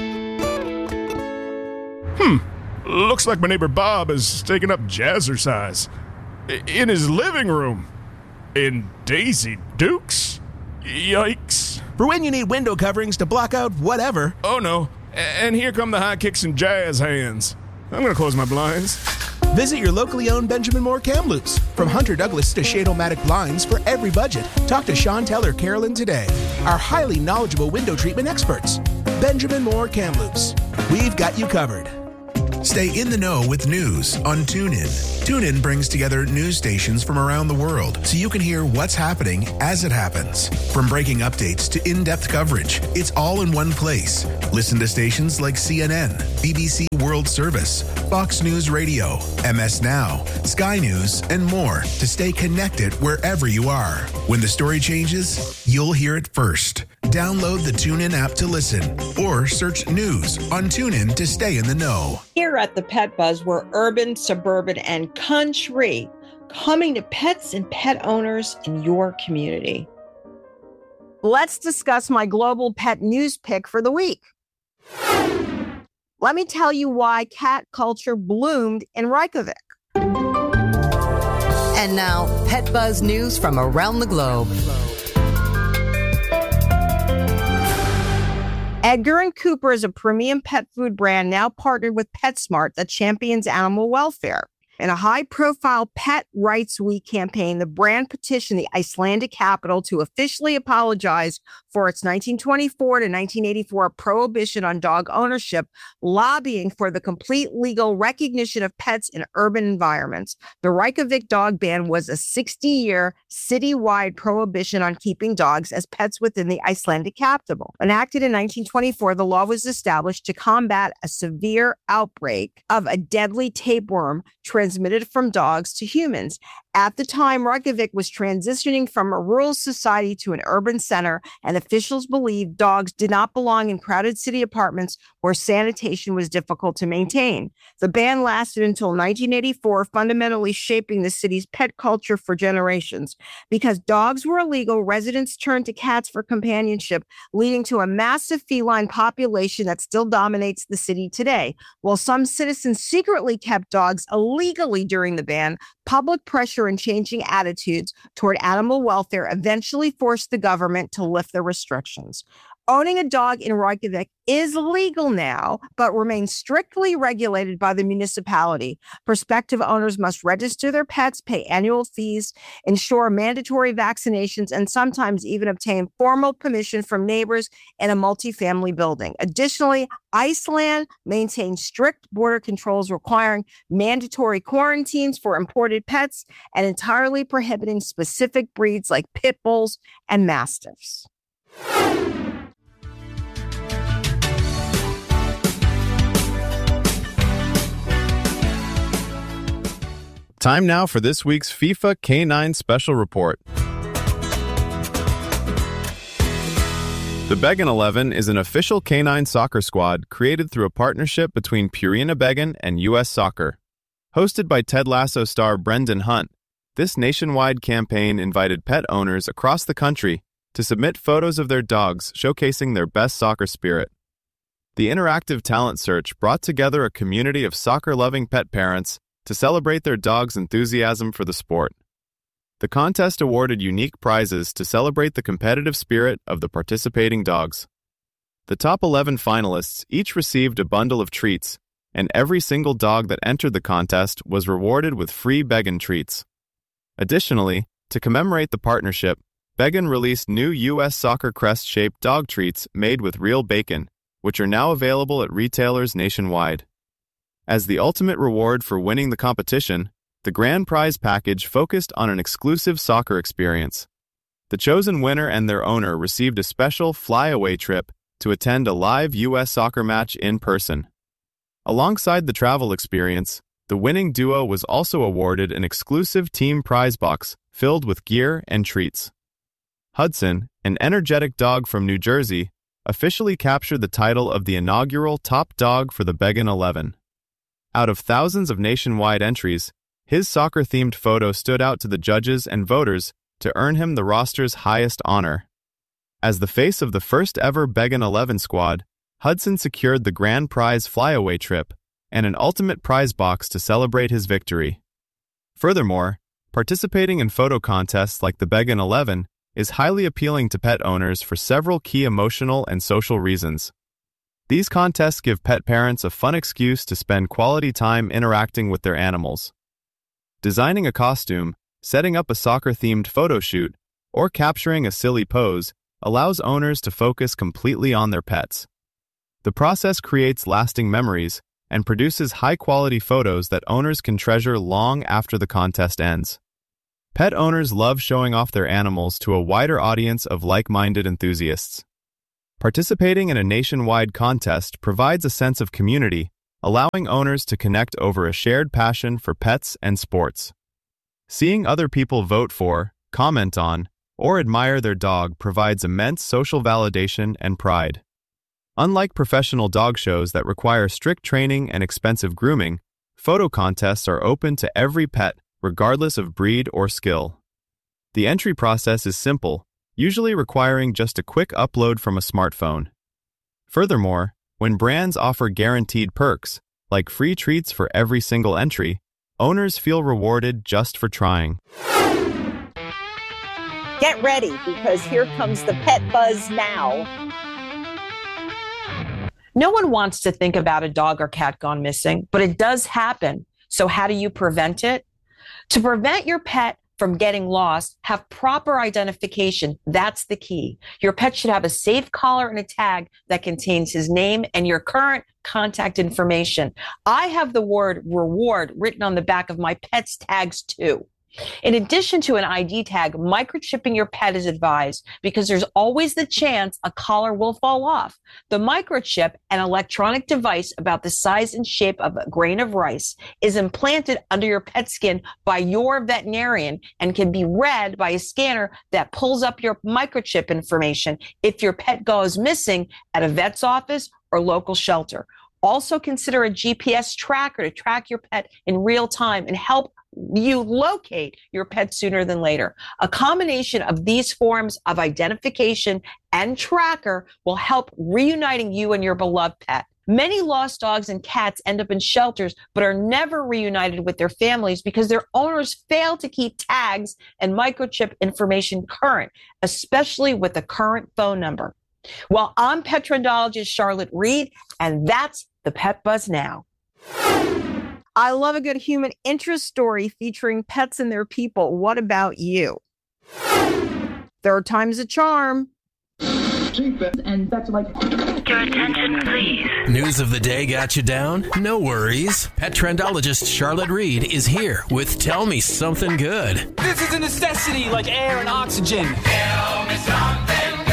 Looks like my neighbor Bob is taking up jazzercise. In his living room. In Daisy Dukes? Yikes. For when you need window coverings to block out whatever. Oh no, and here come the high kicks and jazz hands. I'm gonna close my blinds. Visit your locally owned Benjamin Moore Kamloops. From Hunter Douglas to Shade-O-Matic blinds for every budget. Talk to Chantel or Carolyn today. Our highly knowledgeable window treatment experts. Benjamin Moore Kamloops. We've got you covered. Stay in the know with news on TuneIn. TuneIn brings together news stations from around the world so you can hear what's happening as it happens. From breaking updates to in-depth coverage, it's all in one place. Listen to stations like CNN, BBC World Service, Fox News Radio, MS Now, Sky News, and more to stay connected wherever you are. When the story changes, you'll hear it first. Download the TuneIn app to listen or search news on TuneIn to stay in the know. Here at the Pet Buzz, we're urban, suburban, and country, coming to pets and pet owners in your community. Let's discuss my global pet news pick for the week. Let me tell you why cat culture bloomed in Reykjavik. And now, Pet Buzz news from around the globe. Edgar & Cooper is a premium pet food brand now partnered with PetSmart that champions animal welfare. In a high-profile Pet Rights Week campaign, the brand petitioned the Icelandic capital to officially apologize for its 1924 to 1984 prohibition on dog ownership, lobbying for the complete legal recognition of pets in urban environments. The Reykjavik dog ban was a 60-year citywide prohibition on keeping dogs as pets within the Icelandic capital. Enacted in 1924, the law was established to combat a severe outbreak of a deadly tapeworm transmitted from dogs to humans. At the time, Reykjavik was transitioning from a rural society to an urban center, and officials believed dogs did not belong in crowded city apartments where sanitation was difficult to maintain. The ban lasted until 1984, fundamentally shaping the city's pet culture for generations. Because dogs were illegal, residents turned to cats for companionship, leading to a massive feline population that still dominates the city today. While some citizens secretly kept dogs illegally during the ban, public pressure and changing attitudes toward animal welfare eventually forced the government to lift the restrictions. Owning a dog in Reykjavik is legal now, but remains strictly regulated by the municipality. Prospective owners must register their pets, pay annual fees, ensure mandatory vaccinations, and sometimes even obtain formal permission from neighbors in a multifamily building. Additionally, Iceland maintains strict border controls requiring mandatory quarantines for imported pets and entirely prohibiting specific breeds like pit bulls and mastiffs. Time now for this week's FIFA K9 Special Report. The Beggen 11 is an official K9 soccer squad created through a partnership between Purina Beggen and U.S. Soccer. Hosted by Ted Lasso star Brendan Hunt, this nationwide campaign invited pet owners across the country to submit photos of their dogs showcasing their best soccer spirit. The interactive talent search brought together a community of soccer-loving pet parents to celebrate their dogs' enthusiasm for the sport. The contest awarded unique prizes to celebrate the competitive spirit of the participating dogs. The top 11 finalists each received a bundle of treats, and every single dog that entered the contest was rewarded with free Beggen treats. Additionally, to commemorate the partnership, Beggen released new U.S. Soccer crest-shaped dog treats made with real bacon, which are now available at retailers nationwide. As the ultimate reward for winning the competition, the grand prize package focused on an exclusive soccer experience. The chosen winner and their owner received a special fly-away trip to attend a live U.S. soccer match in person. Alongside the travel experience, the winning duo was also awarded an exclusive team prize box filled with gear and treats. Hudson, an energetic dog from New Jersey, officially captured the title of the inaugural top dog for the Beggen 11. Out of thousands of nationwide entries, his soccer-themed photo stood out to the judges and voters to earn him the roster's highest honor. As the face of the first-ever Beggen 11 squad, Hudson secured the grand prize flyaway trip and an ultimate prize box to celebrate his victory. Furthermore, participating in photo contests like the Beggen 11 is highly appealing to pet owners for several key emotional and social reasons. These contests give pet parents a fun excuse to spend quality time interacting with their animals. Designing a costume, setting up a soccer-themed photo shoot, or capturing a silly pose allows owners to focus completely on their pets. The process creates lasting memories and produces high-quality photos that owners can treasure long after the contest ends. Pet owners love showing off their animals to a wider audience of like-minded enthusiasts. Participating in a nationwide contest provides a sense of community, allowing owners to connect over a shared passion for pets and sports. Seeing other people vote for, comment on, or admire their dog provides immense social validation and pride. Unlike professional dog shows that require strict training and expensive grooming, photo contests are open to every pet, regardless of breed or skill. The entry process is simple, usually requiring just a quick upload from a smartphone. Furthermore, when brands offer guaranteed perks, like free treats for every single entry, owners feel rewarded just for trying. Get ready, because here comes the Pet Buzz now. No one wants to think about a dog or cat gone missing, but it does happen. So how do you prevent it? To prevent your pet from getting lost, have proper identification. That's the key. Your pet should have a safe collar and a tag that contains his name and your current contact information. I have the word reward written on the back of my pet's tags too. In addition to an ID tag, microchipping your pet is advised because there's always the chance a collar will fall off. The microchip, an electronic device about the size and shape of a grain of rice, is implanted under your pet's skin by your veterinarian and can be read by a scanner that pulls up your microchip information if your pet goes missing at a vet's office or local shelter. Also consider a GPS tracker to track your pet in real time and help you locate your pet sooner than later. A combination of these forms of identification and tracker will help reuniting you and your beloved pet. Many lost dogs and cats end up in shelters, but are never reunited with their families because their owners fail to keep tags and microchip information current, especially with the current phone number. Well, I'm pet trendologist Charlotte Reed, and that's the Pet Buzz Now. I love a good human interest story featuring pets and their people. What about you? Third time's a charm. And that's like... Your attention, please. News of the day got you down? No worries. Pet trendologist Charlotte Reed is here with Tell Me Something Good. This is a necessity like air and oxygen. Tell me something good.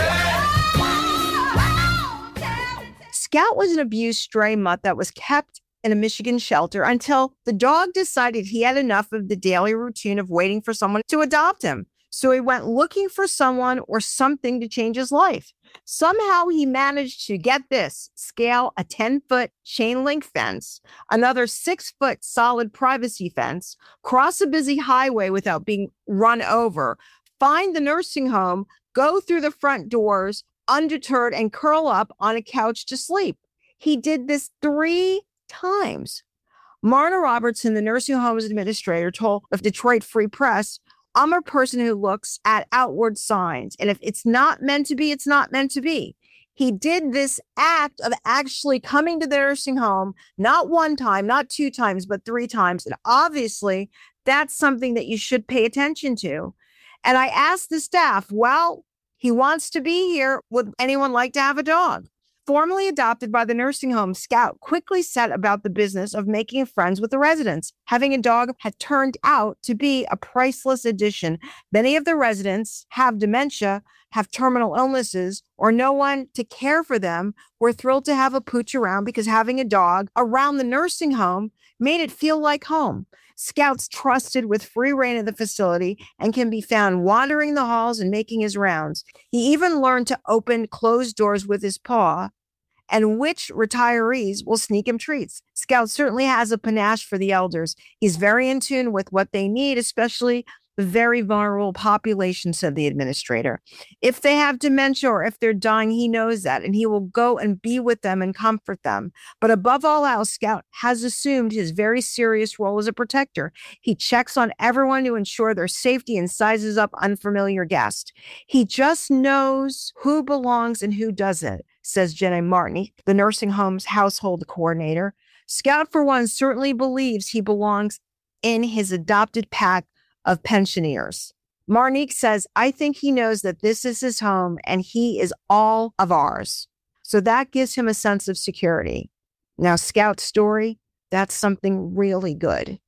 Scout was an abused stray mutt that was kept in a Michigan shelter until the dog decided he had enough of the daily routine of waiting for someone to adopt him. So he went looking for someone or something to change his life. Somehow he managed to get this, scale a 10-foot chain link fence, another 6-foot solid privacy fence, cross a busy highway without being run over, find the nursing home, go through the front doors, undeterred, and curl up on a couch to sleep. He did this 3 times. Marna Robertson, the nursing home's administrator, told the Detroit Free Press, "I'm a person who looks at outward signs, and if it's not meant to be, it's not meant to be." He did this act of actually coming to the nursing home, not 1 time, not 2 times, but 3 times. And obviously, that's something that you should pay attention to. And I asked the staff, well, he wants to be here. Would anyone like to have a dog? Formally adopted by the nursing home, Scout quickly set about the business of making friends with the residents. Having a dog had turned out to be a priceless addition. Many of the residents have dementia, have terminal illnesses, or no one to care for them. Were thrilled to have a pooch around because having a dog around the nursing home made it feel like home. Scout's trusted with free reign of the facility and can be found wandering the halls and making his rounds. He even learned to open closed doors with his paw, and which retirees will sneak him treats. Scout certainly has a panache for the elders. He's very in tune with what they need, especially the very vulnerable population, said the administrator. If they have dementia or if they're dying, he knows that, and he will go and be with them and comfort them. But above all else, Scout has assumed his very serious role as a protector. He checks on everyone to ensure their safety and sizes up unfamiliar guests. He just knows who belongs and who doesn't. says Jenna Martinique, the nursing home's household coordinator. Scout, for one, certainly believes he belongs in his adopted pack of pensioners. Martinique says, I think he knows that this is his home and he is all of ours. So that gives him a sense of security. Now, Scout's story, that's something really good.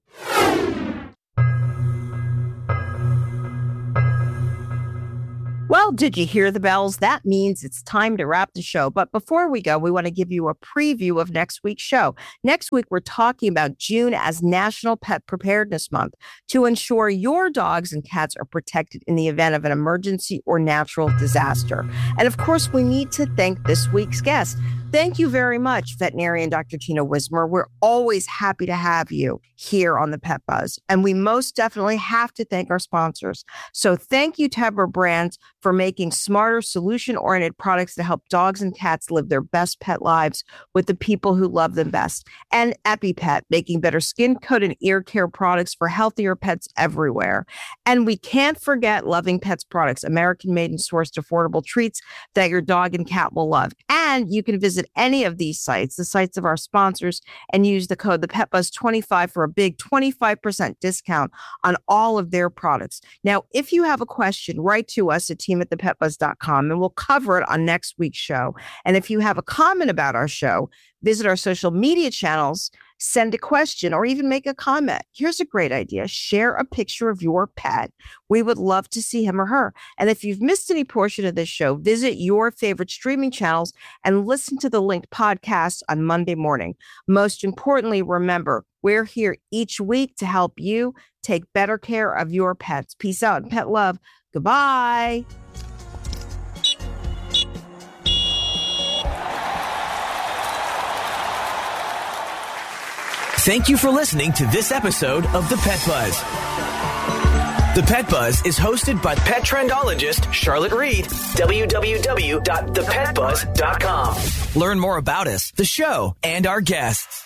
Well, did you hear the bells? That means it's time to wrap the show. But before we go, we want to give you a preview of next week's show. Next week, we're talking about June as National Pet Preparedness Month to ensure your dogs and cats are protected in the event of an emergency or natural disaster. And of course, we need to thank this week's guest. Thank you very much, veterinarian Dr. Tina Wismer. We're always happy to have you here on the Pet Buzz. And we most definitely have to thank our sponsors. So thank you, Tevra Brands, for making smarter, solution-oriented products to help dogs and cats live their best pet lives with the people who love them best. And EpiPet, making better skin, coat, and ear care products for healthier pets everywhere. And we can't forget Loving Pets products, American-made and sourced affordable treats that your dog and cat will love. And you can visit any of these sites, the sites of our sponsors, and use the code ThePetBuzz25 for a big 25% discount on all of their products. Now, if you have a question, write to us at team@thepetbuzz.com and we'll cover it on next week's show. And if you have a comment about our show, visit our social media channels, send a question, or even make a comment. Here's a great idea. Share a picture of your pet. We would love to see him or her. And if you've missed any portion of this show, visit your favorite streaming channels and listen to the linked podcast on Monday morning. Most importantly, remember, we're here each week to help you take better care of your pets. Peace out and pet love. Goodbye. Thank you for listening to this episode of The Pet Buzz. The Pet Buzz is hosted by pet trendologist Charlotte Reed. www.thepetbuzz.com. Learn more about us, the show, and our guests.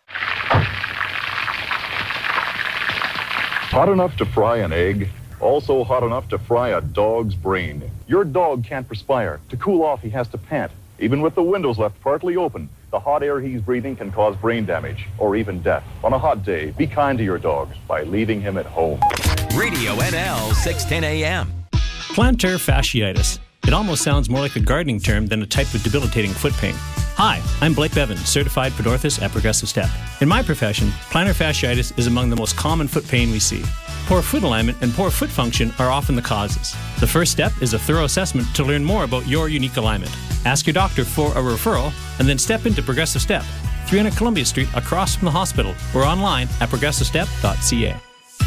Hot enough to fry an egg, also hot enough to fry a dog's brain. Your dog can't perspire. To cool off, he has to pant. Even with the windows left partly open, the hot air he's breathing can cause brain damage or even death. On a hot day, be kind to your dog by leaving him at home. Radio NL 610 AM. Plantar fasciitis. It almost sounds more like a gardening term than a type of debilitating foot pain. Hi, I'm Blake Bevan, certified podorthist at Progressive Step. In my profession, plantar fasciitis is among the most common foot pain we see. Poor foot alignment and poor foot function are often the causes. The first step is a thorough assessment to learn more about your unique alignment. Ask your doctor for a referral and then step into Progressive Step, 300 Columbia Street across from the hospital, or online at progressivestep.ca.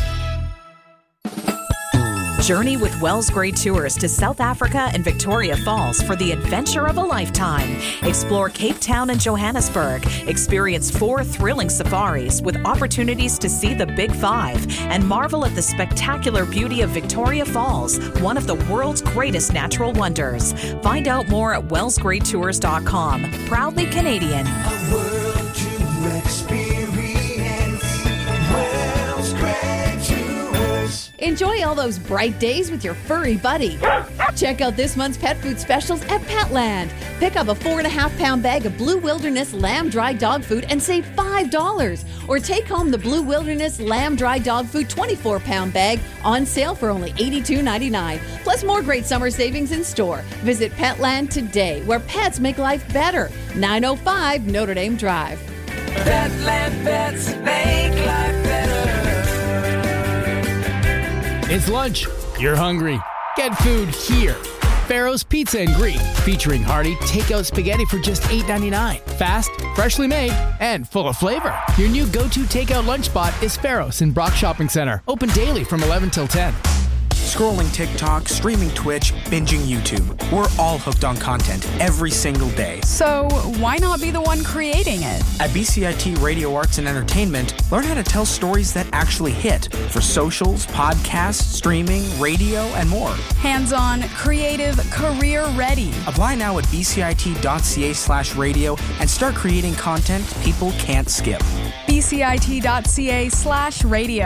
Journey with Wells Grey Tours to South Africa and Victoria Falls for the adventure of a lifetime. Explore Cape Town and Johannesburg. Experience 4 thrilling safaris with opportunities to see the Big Five and marvel at the spectacular beauty of Victoria Falls, one of the world's greatest natural wonders. Find out more at wellsgreytours.com. Proudly Canadian. A world to experience. Wells Grey Tours. Enjoy all those bright days with your furry buddy. Check out this month's pet food specials at Petland. Pick up a 4.5-pound bag of Blue Wilderness Lamb Dry Dog Food and save $5. Or take home the Blue Wilderness Lamb Dry Dog Food 24-pound bag on sale for only $82.99. Plus more great summer savings in store. Visit Petland today, where pets make life better. 905 Notre Dame Drive. Petland pets make life better. It's lunch. You're hungry. Get food here. Pharaoh's Pizza and Greek, featuring hearty takeout spaghetti for just $8.99. Fast, freshly made, and full of flavor. Your new go-to takeout lunch spot is Pharaoh's in Brock Shopping Center. Open daily from 11 till 10. Scrolling TikTok, streaming Twitch, binging YouTube. We're all hooked on content every single day. So why not be the one creating it? At BCIT Radio Arts and Entertainment, learn how to tell stories that actually hit for socials, podcasts, streaming, radio, and more. Hands-on, creative, career-ready. Apply now at bcit.ca/radio and start creating content people can't skip. bcit.ca/radio.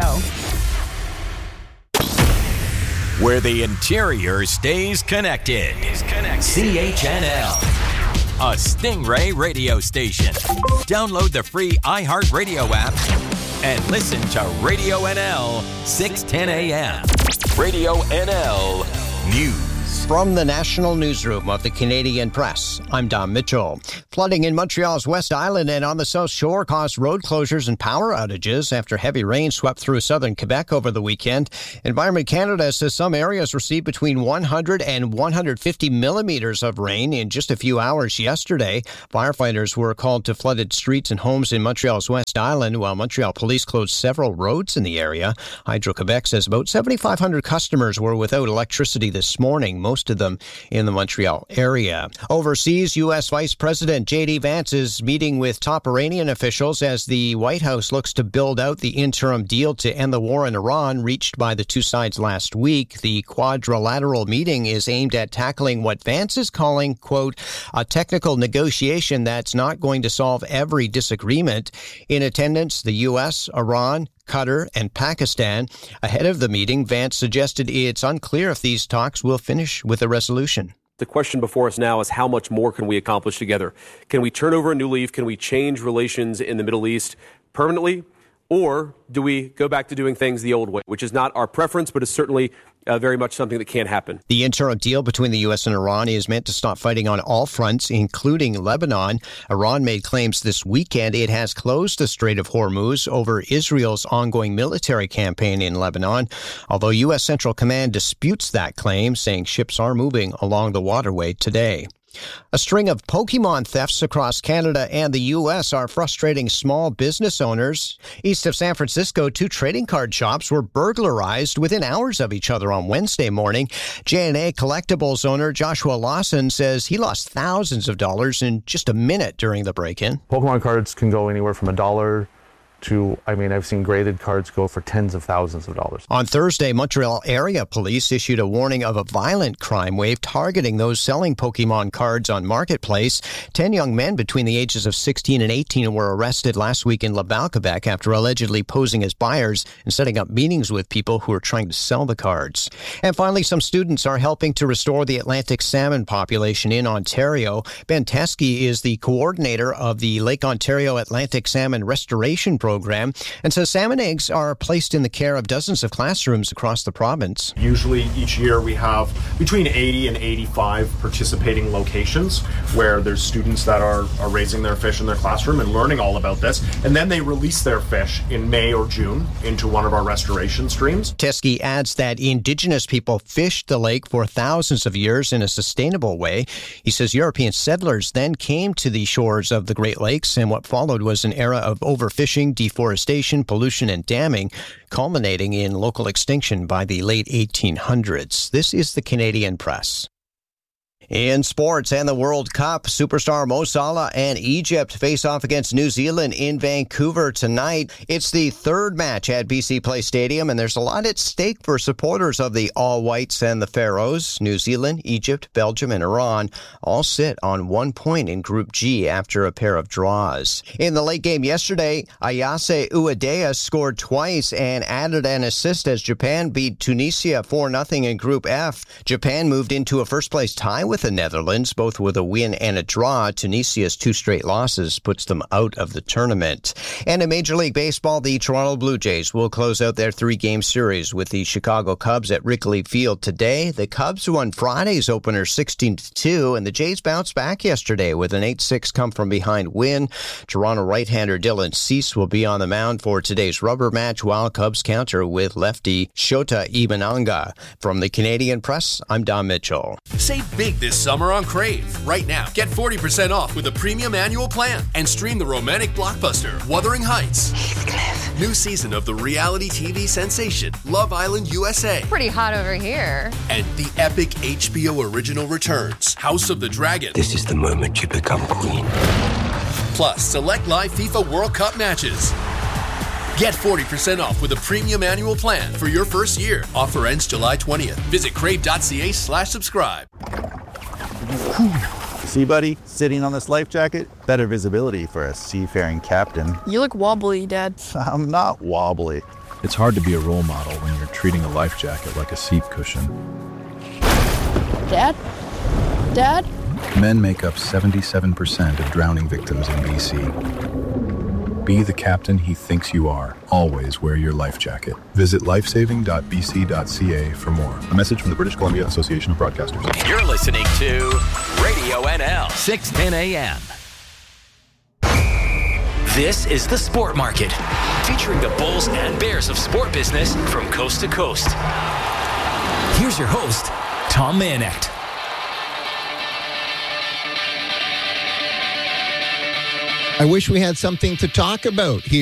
Where the interior stays connected. CHNL. a Stingray radio station. Download the free iHeartRadio app and listen to Radio NL 610 AM. Radio NL News. From the National Newsroom of the Canadian Press, I'm Don Mitchell. Flooding in Montreal's West Island and on the South Shore caused road closures and power outages after heavy rain swept through southern Quebec over the weekend. Environment Canada says some areas received between 100 and 150 millimeters of rain in just a few hours yesterday. Firefighters were called to flooded streets and homes in Montreal's West Island, while Montreal police closed several roads in the area. Hydro-Quebec says about 7,500 customers were without electricity this morning, most of them in the Montreal area. Overseas, U.S. Vice President J.D. Vance is meeting with top Iranian officials as the White House looks to build out the interim deal to end the war in Iran reached by the two sides last week. The quadrilateral meeting is aimed at tackling what Vance is calling, quote, a technical negotiation that's not going to solve every disagreement. In attendance, the U.S., Iran, Qatar, and Pakistan. Ahead of the meeting, Vance suggested it's unclear if these talks will finish with a resolution. The question before us now is how much more can we accomplish together? Can we turn over a new leaf? Can we change relations in the Middle East permanently? Or do we go back to doing things the old way, which is not our preference, but is certainly very much something that can happen. The interim deal between the U.S. and Iran is meant to stop fighting on all fronts, including Lebanon. Iran made claims this weekend it has closed the Strait of Hormuz over Israel's ongoing military campaign in Lebanon, although U.S. Central Command disputes that claim, saying ships are moving along the waterway today. A string of Pokemon thefts across Canada and the U.S. are frustrating small business owners. East of San Francisco, 2 trading card shops were burglarized within hours of each other on Wednesday morning. J&A Collectibles owner Joshua Lawson says he lost thousands of dollars in just a minute during the break-in. Pokemon cards can go anywhere from $1 to, I've seen graded cards go for tens of thousands of dollars. On Thursday, Montreal area police issued a warning of a violent crime wave targeting those selling Pokemon cards on Marketplace. 10 young men between the ages of 16 and 18 were arrested last week in Laval, Quebec, after allegedly posing as buyers and setting up meetings with people who are trying to sell the cards. And finally, some students are helping to restore the Atlantic salmon population in Ontario. Ben Teskey is the coordinator of the Lake Ontario Atlantic Salmon Restoration Program and says salmon eggs are placed in the care of dozens of classrooms across the province. Usually each year we have between 80 and 85 participating locations where there's students that are raising their fish in their classroom and learning all about this, and then they release their fish in May or June into one of our restoration streams. Teskey adds that Indigenous people fished the lake for thousands of years in a sustainable way. He says European settlers then came to the shores of the Great Lakes, and what followed was an era of overfishing, deforestation, pollution, and damming, culminating in local extinction by the late 1800s. This is the Canadian Press. In sports and the World Cup, superstar Mo Salah and Egypt face off against New Zealand in Vancouver tonight. It's the third match at BC Place Stadium, and there's a lot at stake for supporters of the All Whites and the Pharaohs. New Zealand, Egypt, Belgium, and Iran all sit on 1 point in Group G after a pair of draws. In the late game yesterday, Ayase Uedea scored twice and added an assist as Japan beat Tunisia 4-0 in Group F. Japan moved into a first-place tie with the Netherlands, both with a win and a draw. Tunisia's 2 straight losses puts them out of the tournament. And in Major League Baseball, the Toronto Blue Jays will close out their 3-game series with the Chicago Cubs at Wrigley Field today. The Cubs won Friday's opener 16-2, and the Jays bounced back yesterday with an 8-6 come-from-behind win. Toronto right-hander Dylan Cease will be on the mound for today's rubber match, while Cubs counter with lefty Shota Imanaga. From the Canadian Press, I'm Don Mitchell. Save big this summer on Crave. Right now, get 40% off with a premium annual plan and stream the romantic blockbuster Wuthering Heights. Heathcliff. New season of the reality TV sensation Love Island USA. Pretty hot over here. And the epic HBO original returns House of the Dragon. This is the moment you become queen. Plus, select live FIFA World Cup matches. Get 40% off with a premium annual plan for your first year. Offer ends July 20th. Visit crave.ca/subscribe. See, buddy, sitting on this life jacket, better visibility for a seafaring captain. You look wobbly, Dad. I'm not wobbly. It's hard to be a role model when you're treating a life jacket like a seat cushion. Dad? Dad? Men make up 77% of drowning victims in BC. Be the captain he thinks you are. Always wear your life jacket. Visit lifesaving.bc.ca for more. A message from the British Columbia Association of Broadcasters. You're listening to Radio NL 610 AM. This is the Sport Market, featuring the bulls and bears of sport business from coast to coast. Here's your host, Tom Manecht. I wish we had something to talk about here.